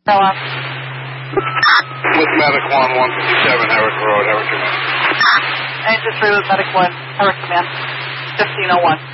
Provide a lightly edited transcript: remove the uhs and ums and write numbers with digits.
Go on. With Medic 1, 157 Herrick Road, Herrick Command. Engine 3 with Medic 1, Herrick Command, 1501.